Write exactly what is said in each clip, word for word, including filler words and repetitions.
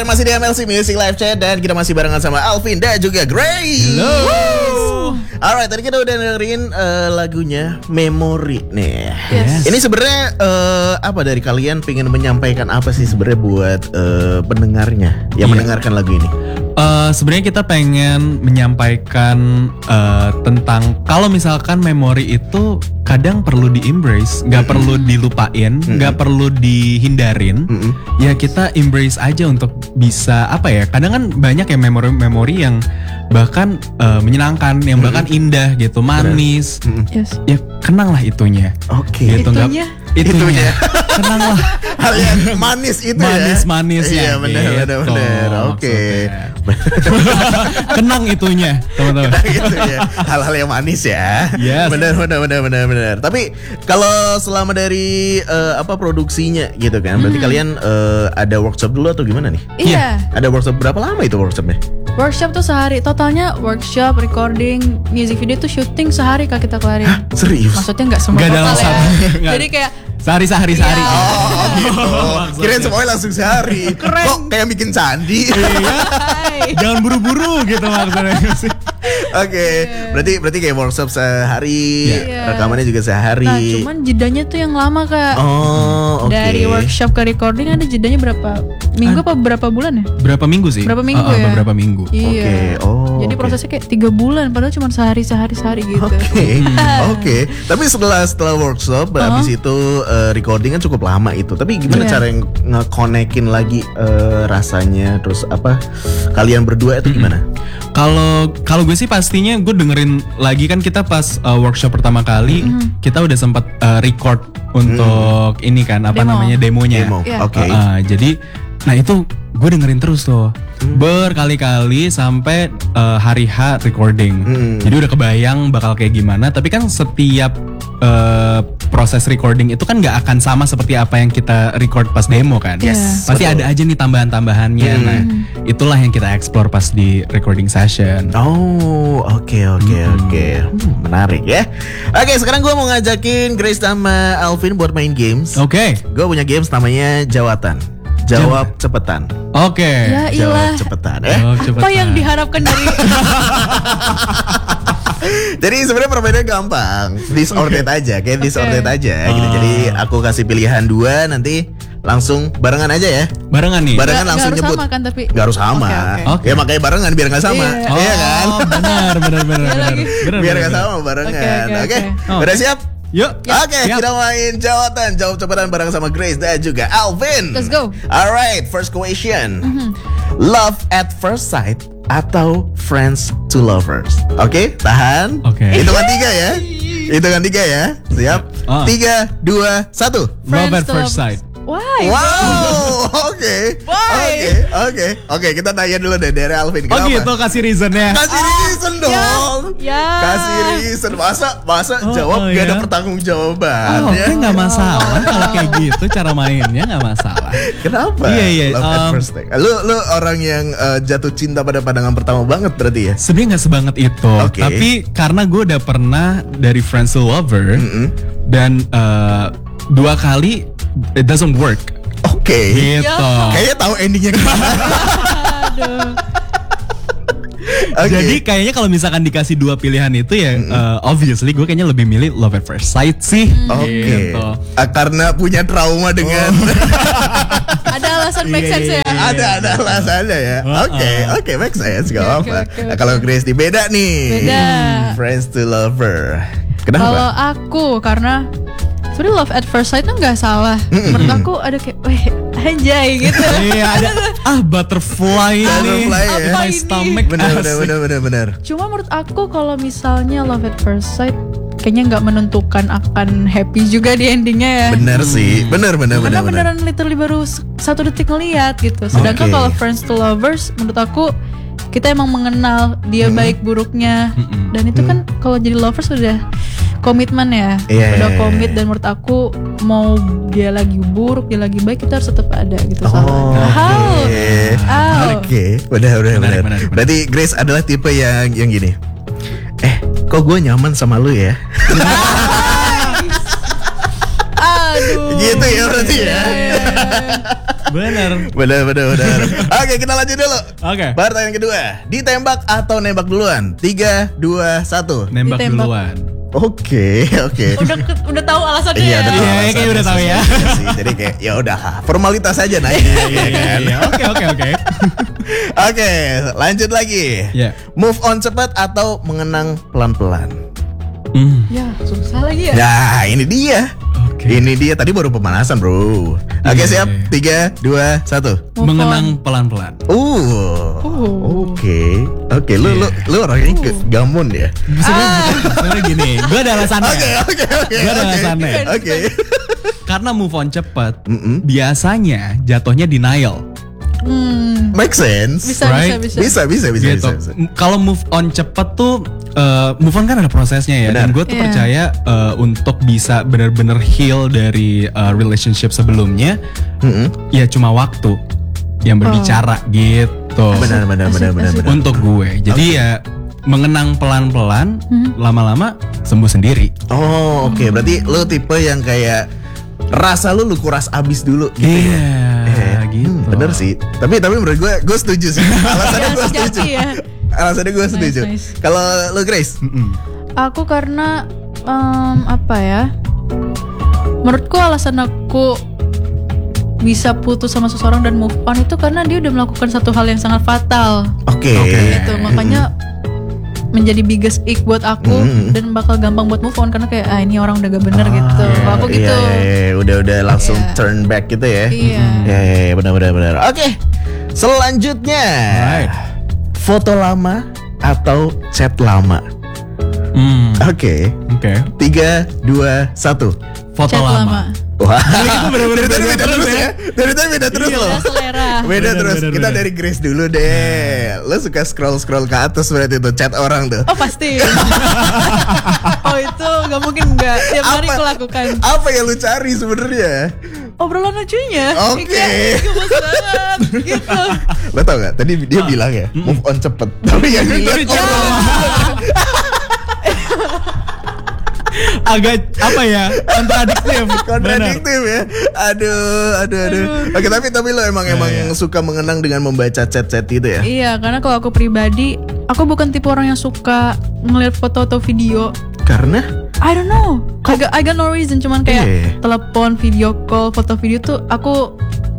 Alright, masih di M L C Music Live Chat dan kita masih barengan sama Alvin dan juga Grace. Halo. Alright, tadi kita udah dengerin uh, lagunya Memory nih. Yes. Ini sebenarnya uh, apa dari kalian pengen menyampaikan apa sih sebenarnya buat uh, pendengarnya yang Yeah. mendengarkan lagu ini? Uh, sebenarnya kita pengen menyampaikan uh, tentang kalau misalkan memori itu kadang perlu di-embrace, nggak mm-hmm. perlu dilupain, nggak mm-hmm. perlu dihindarin. Mm-hmm. Ya kita embrace aja untuk bisa apa ya? Kadang kan banyak ya memori-memori yang bahkan uh, menyenangkan, yang mm-hmm. bahkan indah gitu, manis. Mm-hmm. Yes. Ya kenanglah itunya. Oke. Okay. Gitu, itunya. Gak, itunya. itunya. Kenanglah. Hal yang manis itu manis-manis ya. Iya benar gitu. benar benar. Oke. Kenang itunya, teman-teman. Kenang itunya. Hal-hal yang manis ya. Yes. Benar benar benar benar benar. Tapi kalau selama dari uh, apa produksinya gitu kan, berarti hmm. kalian uh, ada workshop dulu atau gimana nih? Iya. Ada workshop berapa lama itu workshopnya? Workshop tuh sehari, totalnya workshop, recording, music video tuh syuting sehari kak kita kelarin. Hah? Serius? Maksudnya nggak semua Gak total dalam ya. Jadi kayak sehari sehari sehari. Iya. Oh gitu. Kirain semuanya langsung sehari. Keren. Kok kayak bikin candi? Iya. Jangan buru-buru gitu maksudnya sih. Oke, okay. berarti berarti kayak workshop sehari, yeah. rekamannya juga sehari. Nah, cuman jedanya tuh yang lama kak. Oh, oke. Okay. Dari workshop ke recording ada jedanya berapa minggu ah. apa berapa bulan ya? Berapa minggu sih? Berapa minggu uh, uh, ya? Beberapa minggu. Iya. Okay. Oh. Jadi okay. prosesnya kayak tiga bulan, padahal cuma sehari sehari sehari gitu. Oke, okay. hmm. oke. Okay. Tapi setelah setelah workshop, uh-huh. habis itu uh, recording kan cukup lama itu. Tapi gimana yeah. cara yang nge-connectin lagi uh, rasanya, terus apa? Kalian berdua itu gimana? Kalau hmm. kalau gue sih pastinya gue dengerin lagi kan kita pas uh, workshop pertama kali mm-hmm. kita udah sempat uh, record untuk mm. ini kan apa Demo. namanya demonya. Demo. Yeah. Oke. Okay. Uh, uh, jadi nah itu gue dengerin terus tuh mm. berkali-kali sampai uh, hari H recording. Mm. Jadi udah kebayang bakal kayak gimana. Tapi kan setiap uh, proses recording itu kan nggak akan sama seperti apa yang kita record pas demo kan. Yes. Pasti betul. ada aja nih tambahan-tambahannya. Mm. Nah itulah yang kita explore pas di recording session. Oh, oke okay, oke okay, hmm. oke. Okay. Hmm, menarik ya. Oke, okay, sekarang gue mau ngajakin Grace sama Alvin buat main games. Oke. Okay. Gue punya games namanya Jawatan. Jawab Jawab cepetan. Oke. Okay. Ya Jawab ilah. cepetan ya. Jawab cepetan. Apa yang diharapkan dari Jadi sebenarnya permainannya gampang, disordered okay. aja, kayak disordered okay. aja gitu. Jadi aku kasih pilihan dua, nanti langsung barengan aja ya. Barengan nih. Barengan gak, langsung gak nyebut. Sama kan tapi. Gak harus sama. Okay, okay. Okay. Ya makanya barengan biar gak sama. Iya oh, iya kan? Benar, benar, benar, benar. benar. Biar gak sama barengan. Oke. Okay, okay, okay. oh. Udah siap? Yuk. Oke, okay, kita main jawatan, jawab cepetan bareng sama Grace dan juga Alvin. Let's go. Alright, first question. Mm-hmm. Love at first sight atau friends to lovers? Oke, okay, tahan. Oke. Okay. Hitungan tiga ya. Hitungan tiga ya. Siap? Oh. Tiga, dua, satu. Love at first sight. Why? Wow, oke, oke, oke, oke. Kita tanya dulu deh dari Alvin. Kenapa? Oh gitu, kasih reasonnya. Kasih ah, reason dong. Ya, ya. Kasih reason. Masa, masa oh, jawab oh, gak ya? ada pertanggungjawaban. Oh, ya? kan nggak masalah kalau kayak gitu cara mainnya nggak masalah. Kenapa? Iya iya. Love at Um, first sight. Lu lu orang yang uh, jatuh cinta pada pandangan pertama banget berarti ya? Sebenarnya nggak sebanget itu. Okay. Tapi karena gue udah pernah dari friends to lover Mm-mm. dan uh, dua kali it doesn't work. Oke. Okay. Gitu. Ya. Kayaknya tahu endingnya gimana. Aduh. Okay. Jadi kayaknya kalau misalkan dikasih dua pilihan itu ya mm-hmm. uh, obviously gue kayaknya lebih milih love at first sight sih. Oke. Okay. Gitu. Uh, karena punya trauma dengan. Oh. Ada alasan make sense ya. Ada ada alasannya ya. Oke okay. oke okay, make sense gak apa. Okay, okay, nah, kalau Grace di beda nih. Beda. Friends to lover. Kenapa? Kalau aku karena sebenarnya love at first sight tuh nggak salah. Mm-mm. Menurut aku ada kayak, weh anjay gitu. Iya ada ah butterfly nih. Butterfly ya. My stomach. Bener bener bener bener bener. Cuma menurut aku kalau misalnya love at first sight kayaknya nggak menentukan akan happy juga di endingnya ya. Bener sih, bener bener Karena bener. beneran literally baru satu detik ngeliat gitu. Sedangkan Okay. kalau friends to lovers menurut aku kita emang mengenal dia Mm-mm. baik buruknya. Mm-mm. Dan itu kan kalau jadi lovers udah komitmen ya. Iya, Udah iya, komit iya. dan menurut aku mau dia lagi buruk, dia lagi baik kita harus tetap ada gitu. Oh, Salahnya. How? Oke, How? oke, benar benar Menarik, benar. menarik, menarik. Berarti Grace adalah tipe yang yang gini. Eh, kok gue nyaman sama lu ya? Aduh. Gitu ya berarti ya. Bener. Benar, benar, benar. Oke, kita lanjut dulu. Oke. Pertanyaan kedua, ditembak atau nembak duluan? Tiga, dua, satu. Nembak Ditembak. duluan. Oke, oke. Udah ke- udah tahu alasannya Iya, ya. udah tahu Iya, alasannya kayak udah tahu ya. sih. Iya sih, jadi kayak ya udah formalitas aja nanya. Iya, iya, iya. Oke, oke, oke. Oke, lanjut lagi. Ya. Move on cepat atau mengenang pelan-pelan? Hmm. Ya, susah lagi ya. Nah, ini dia. Oke. Ini dia tadi baru pemanasan, bro. Oke, Iya, siap. iya. Tiga, dua, satu. Move Mengenang pelan-pelan. Uh. Uh. Oke. Oke, lu lu lu orangnya Uh. gamun ya. Sebenarnya gini, gue ada alasannya. Oke, oke, oke. Gua ada oke. alasannya. Oke. Karena move on cepet, Mm-mm. biasanya jatuhnya denial. Hmm. Make sense. Bisa, Right? bisa, bisa. Bisa, bisa, bisa, Gitu. bisa, bisa. M- Kalau move on cepet tuh, uh, move on kan ada prosesnya ya. Benar. Dan gue tuh Iya. percaya uh, untuk bisa benar-benar heal dari uh, relationship sebelumnya, Mm-mm. ya cuma waktu yang berbicara gitu. Benar, benar, Asik, benar, benar, asik. benar. Untuk gue, jadi ya mengenang pelan-pelan, Hmm. lama-lama sembuh sendiri. Oh, oke. Berarti lu tipe yang kayak rasa lu lu kuras abis dulu gitu Iya, ya. gitu. Hmm, bener sih. Tapi tapi menurut gue gue setuju sih. Alasannya Ya, gue sejati setuju. ya. Alasannya gue setuju. nice. Kalau lu Grace? Mm-mm. Aku karena em, apa ya? Menurutku alasan aku bisa putus sama seseorang dan move on itu karena dia udah melakukan satu hal yang sangat fatal. Oke. Oke. Gitu. Makanya menjadi biggest ick buat aku Mm. dan bakal gampang buat move on karena kayak ah ini orang udah gak bener Ah, gitu. iya, Kalau aku iya, gitu. iya, iya. Udah udah langsung Iya. turn back gitu ya. Iya. Ya, ya, ya, benar benar benar. Oke. Selanjutnya. Alright. Foto lama atau chat lama? Hmm, Oke. Oke. Tiga, dua, satu. Foto Chat lama. lama. Wah. Itu bener-bener Dari tadi beda beda terus terus ya. Dari tadi beda terus Iya. loh. Beda selera. Beda Bener, terus. bener, Kita bener. dari Grace dulu deh. Lo suka scroll scroll ke atas berarti tuh chat orang tuh. Oh pasti. Oh itu gak mungkin gak. Tiap hari aku lakukan. Apa yang lu cari sebenarnya? Obrolan lucunya. Oke. Iya, gemes banget. Gitu. Lo tau gak? Tadi dia bilang ya move on cepet. Tapi yang dilihat Tapi chat obrolan. Agak apa ya? Kontradiktif. Kontradiktif ya. Aduh, aduh, aduh. Oke, tapi tapi lo emang emang iya. suka mengenang dengan membaca chat-chat itu ya? Iya, karena kalau aku pribadi, aku bukan tipe orang yang suka ngeliat foto atau video. Karena I don't know. I got, I got no reason. Cuman kayak Iya. telepon, video call, foto video tuh aku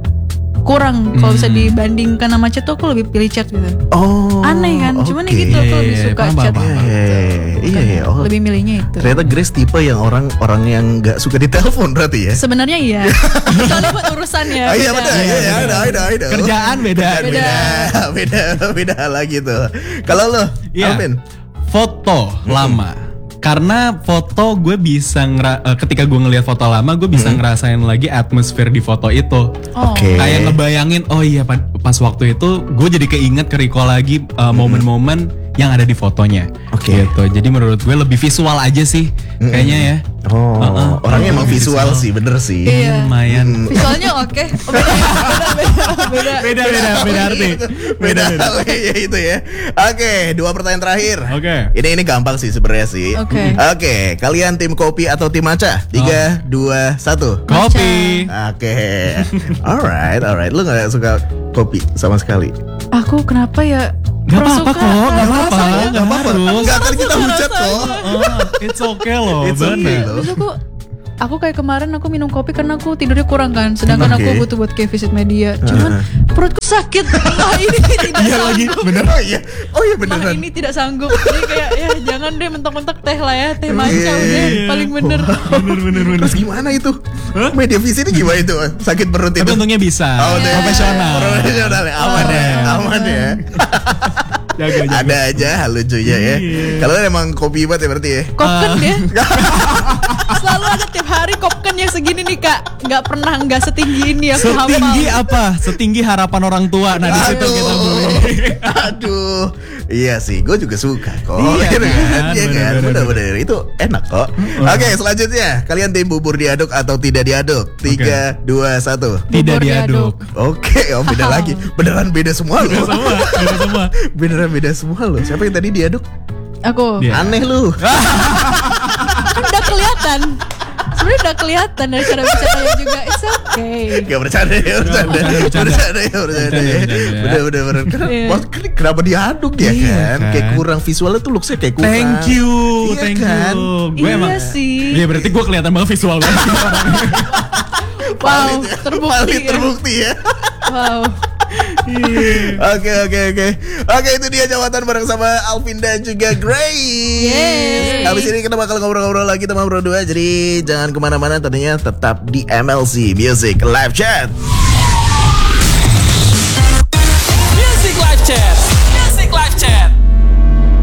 kurang. Kalau bisa dibandingkan sama chat tuh aku lebih pilih chat gitu. oh. Aneh kan? Cuman ya oke. gitu aku Iya, lebih iya, suka paham, chat. paham, paham. Iya, iya, iya, iya. Oh. Lebih milihnya itu. Ternyata Grace tipe yang orang orang yang nggak suka ditelepon berarti ya? Sebenarnya iya. Soalnya buat urusannya. Ah, iya beda. benar, iya, iya, ada, ada, ada. Kerjaan beda. Beda, beda, beda, beda lagi tuh. Kalau lo, Iya. Alvin? Foto lama. Karena foto gue bisa ngera- eh, ketika gue ngelihat foto lama gue bisa ngerasain lagi atmosfer di foto itu. Oh. Oke. Kayak ngebayangin oh iya pa- pas waktu itu gue jadi keinget ke recall lagi eh, momen-momen yang ada di fotonya. Oke. Gitu. Jadi menurut gue lebih visual aja sih kayaknya ya. Oh, Uh-uh. orangnya emang Lebih visual, visual. sih, bener sih. Iya. Lumayan. Visualnya oke. Oh, beda, beda, beda, Beda beda beda arti. Beda hal ya itu ya. Oke, dua pertanyaan terakhir. Oke. Ini ini gampang sih sebenarnya sih. Oke. Oke, kalian tim kopi atau tim matcha? Tiga, dua, satu. Kopi. Oke. Alright, alright. Lu nggak suka kopi sama sekali? Aku kenapa ya? Gak apa-apa Persukaan. kok, gak apa-apa, Rasanya. gak Nggak apa-apa. harus. Nggak akan kita hujat kok. Oh, it's okay loh, It's okay bener. loh. Terus aku Aku kayak kemarin aku minum kopi karena aku tidurnya kurang kan. Sedangkan Oke. aku butuh buat kayak visit media. Cuman perutku sakit. Wah ini tidak Iya lagi, sanggup. bener. Oh iya, oh iya Wah beneran. ini tidak sanggup. Jadi kayak ya jangan deh mentok-mentok teh lah ya. Teh matcha Iya, udah iya. paling bener. Bener bener bener. Terus gimana itu? Media visi ini gimana itu? Sakit perut itu? Tapi untungnya bisa. Oh, udah. Profesional. Profesional ya, aman ya, aman ya. Jaga jaga. Ada aja hal lucunya ya. Iya. Kalau emang kopi banget ya berarti ya. Kopken dia. Selalu ada tiap hari kopken yang segini nih kak. Nggak pernah nggak setinggi ini aku hafal. Setinggi apa? Setinggi harapan orang tua. Nah di situ kita beli. Aduh, iya sih, gue juga suka kok. Iya Iya kan? Iya kan, Bener, bener-bener itu enak kok. Oke, selanjutnya kalian tim bubur diaduk atau tidak diaduk? Tiga, dua, satu. Tidak Bubur diaduk. Oke, oh beda lagi. Beneran beda semua loh. Semua, beda semua. Beneran beda semua loh. Siapa yang tadi diaduk? Aku Dia. Aneh lu. kan udah kelihatan. Sebenarnya udah kelihatan dari cara bicaranya juga. It's okay. Gak bercanda ya, bercanda, bercanda, bercanda. bercanda ya, bercanda ya. Bercanda, bercanda. Bener, bener, bener. Iya. Kenapa, kenapa diaduk ya Iya, kan? kan? Kayak kurang visualnya tuh looksnya kayak kurang. Thank you, Iya thank kan? you. Gue Iya emang sih. Iya berarti gue kelihatan banget visual banget. Wow, Valid, terbukti valid, ya. terbukti ya. Wow. Oke oke oke Oke itu dia jawatan bareng sama Alvin dan juga Grace. Yeay. Habis ini kita bakal ngobrol-ngobrol lagi teman berdua. Jadi jangan kemana-mana, tentunya tetap di M L C Music Live Chat. Music Live Chat.